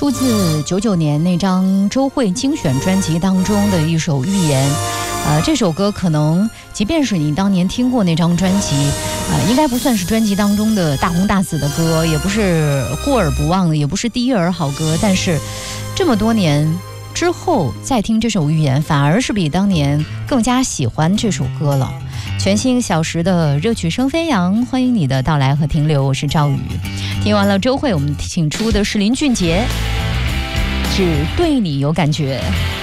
出自99年那张周蕙精选专辑当中的一首《预言》。这首歌可能即便是你当年听过那张专辑，应该不算是专辑当中的大红大紫的歌，也不是过耳不忘的，也不是第一耳好歌，但是这么多年之后再听这首《预言》，反而是比当年更加喜欢这首歌了。全新小时的热曲声飞扬，欢迎你的到来和停留，我是赵宇。听完了周蕙，我们请出的是林俊杰，只对你有感觉。